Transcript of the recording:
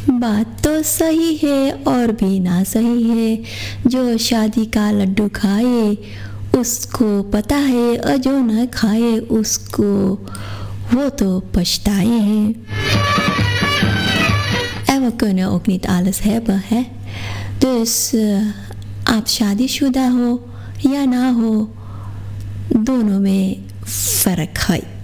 बात तो सही है और भी ना सही है, जो शादी का लड्डू खाए उसको पता है, और जो न खाए उसको वो तो पछताए हैं. We kunnen ook niet alles hebben, hè? Dus आप शादीशुदा हो या ना हो, दोनों में फ़र्क है.